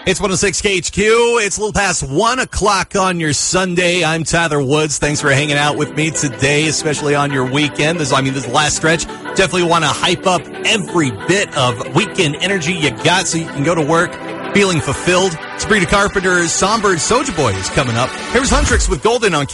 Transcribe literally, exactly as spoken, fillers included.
It's one oh six K H Q. It's a little past one o'clock on your Sunday. I'm Tyler Woods. Thanks for hanging out with me today, especially on your weekend. This, I mean, this last stretch. Definitely want to hype up every bit of weekend energy you got so you can go to work feeling fulfilled. Sabrina Carpenter's Songbird Soulja Boy is coming up. Here's Huntrix with Golden on K